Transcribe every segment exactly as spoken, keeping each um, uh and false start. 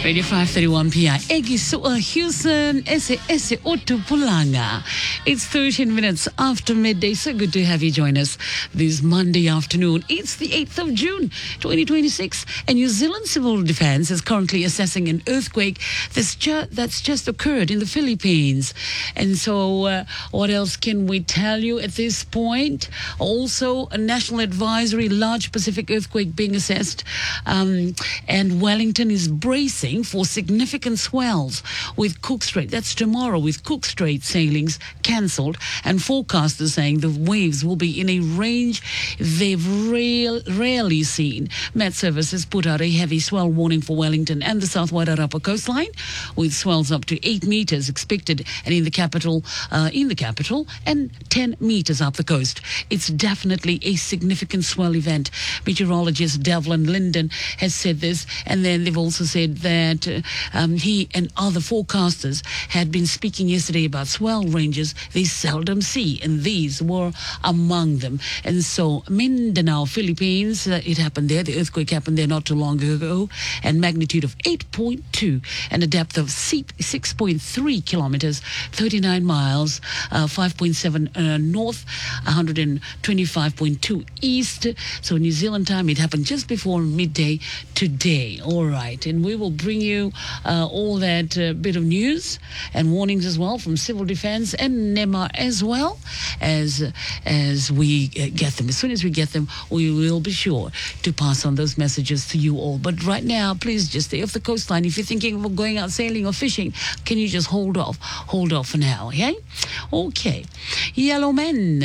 Radio five thirty-one P I. Egisua Houston, Ese Ese Otupulanga. It's thirteen minutes after midday. So good to have you join us this Monday afternoon. It's the eighth of June, twenty twenty-six. And New Zealand Civil Defense is currently assessing an earthquake that's, ju- that's just occurred in the Philippines. And so uh, what else can we tell you at this point? Also, a national advisory, large Pacific earthquake being assessed. Um, and Wellington is bracing for significant swells with Cook Strait. That's tomorrow, with Cook Strait sailings cancelled, and forecasters saying the waves will be in a range they've real, rarely seen. Met Service has put out a heavy swell warning for Wellington and the South Wairarapa coastline, with swells up to eight meters expected, and in the capital, uh, in the capital, and ten meters up the coast. It's definitely a significant swell event. Meteorologist Devlin Linden has said this, and then they've also said that uh, um, he and other forecasters had been speaking yesterday about swell ranges they seldom see, and these were among them. And so Mindanao, Philippines, uh, it happened there. The earthquake happened there not too long ago, and magnitude of eight point two and a depth of six point three kilometers, thirty-nine miles, uh, five point seven uh, north, one hundred twenty-five point two east. So New Zealand time, it happened just before midday today. All right, and we will bring you uh, all that uh, bit of news and warnings as well from Civil Defense and NEMA as well as as we uh, get them. As soon as we get them, we will be sure to pass on those messages to you all. But right now, please just stay off the coastline. If you're thinking of going out sailing or fishing, can you just hold off? Hold off for now, okay? Okay. Yellow Men,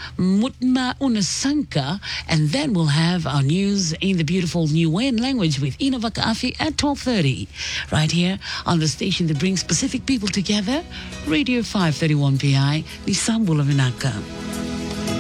Mutma Unasanka, and then we'll have our news in the beautiful Niuean language with Ina Vakaafi at twelve thirty, right here on the station that brings Pacific people together, Radio five thirty-one P I, the Sambula Vinaka.